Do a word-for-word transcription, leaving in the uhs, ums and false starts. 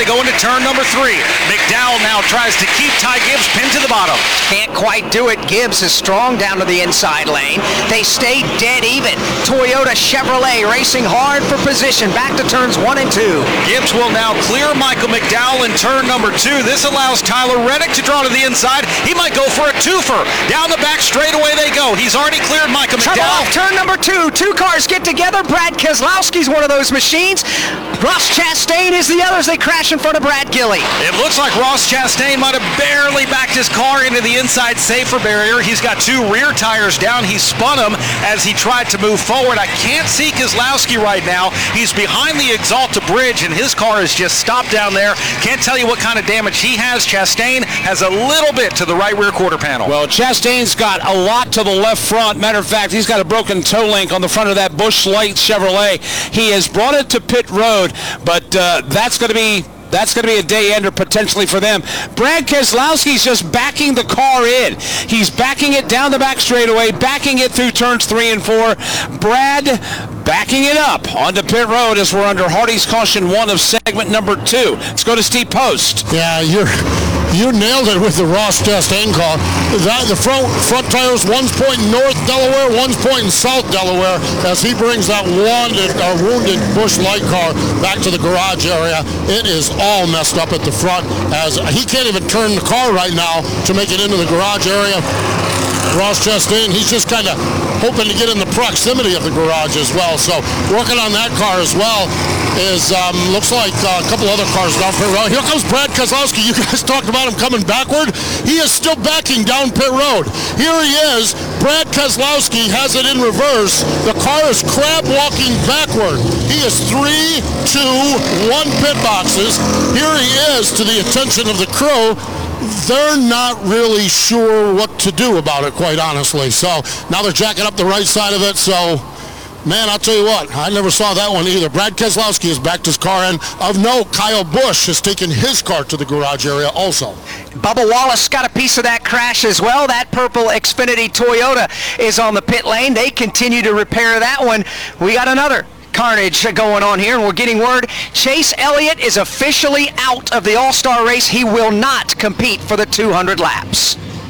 they go into turn number three. McDowell now tries to keep Ty Gibbs pinned to the bottom. Can't quite do it. Gibbs is strong down to the inside lane. They stay dead even. Toyota Chevrolet racing hard for position. Back to turns one and two. Gibbs will now clear Michael McDowell in turn number two. This allows Tyler Reddick to draw to the inside. He might go for a twofer. Down the back straightaway they go. He's already cleared Michael Trouble McDowell. off turn number two. Two cars get together. Brad Keselowski's one of those machines. Ross Chastain is the others. They crash in front of Brad Gilly. It looks like Ross Chastain might have barely backed his car into the inside safer barrier. He's got two rear tires down. He spun them as he tried to move forward. I can't see Keselowski right now. He's behind the Exalta bridge and his car is just stopped down there. Can't tell you what kind of damage he has. Chastain has a little bit to the right rear quarter panel. Well, Chastain's got a lot to the left front. Matter of fact, he's got a broken toe link on the front of that Busch Light Chevrolet. He has brought it to pit road, but uh, that's going to be That's going to be a day ender potentially for them. Brad Keselowski's just backing the car in. He's backing it down the back straightaway, backing it through turns three and four. Brad backing it up onto pit road as we're under Hardy's caution one of segment number two. Let's go to Steve Post. Yeah, you're you nailed it with the Ross Chastain call. That the front front tires, one's pointing north Delaware, one's pointing south Delaware, as he brings that wounded, uh, wounded Busch Light car back to the garage area. It is all messed up at the front, as he can't even turn the car right now to make it into the garage area. Ross Chastain, he's just kind of hoping to get in the proximity of the garage as well. So working on that car as well is, um, looks like uh, a couple other cars down pit road. Here comes Brad Keselowski. You guys talked about him coming backward. He is still backing down pit road. Here he is. Brad Keselowski has it in reverse. The car is crab walking backward. He is three, two, one pit boxes. Here he is, to the attention of the crew. They're not really sure what to do about it, quite honestly. So now they're jacking up the right side of it. So, man, I'll tell you what, I never saw that one either. Brad Keselowski has backed his car in. Of note, Kyle Busch has taken his car to the garage area also. Bubba Wallace got a piece of that crash as well. That purple Xfinity Toyota is on the pit lane. They continue to repair that one. We got another carnage going on here, and we're getting word Chase Elliott is officially out of the All-Star race. He will not compete for the two hundred laps.